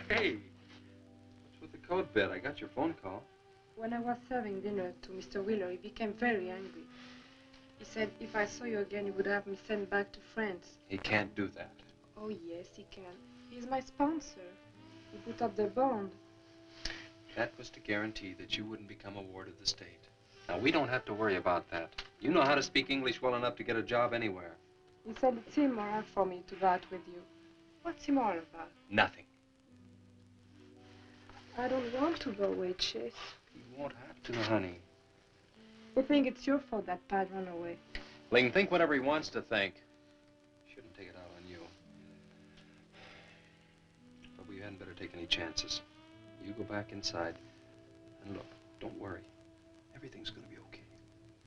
Hey, what's with the coat bed? I got your phone call. When I was serving dinner to Mr. Wheeler, he became very angry. He said if I saw you again, he would have me sent back to France. He can't do that. Oh, yes, he can. He's my sponsor. He put up the bond. That was to guarantee that you wouldn't become a ward of the state. Now, we don't have to worry about that. You know how to speak English well enough to get a job anywhere. He said it's immoral for me to go out with you. What's immoral about? Nothing. I don't want to go away, Chase. You won't have to, honey. I think it's your fault that Pat ran away. Let him think whatever he wants to think. Shouldn't take it out on you. But we hadn't better take any chances. You go back inside. And look, don't worry. Everything's going to be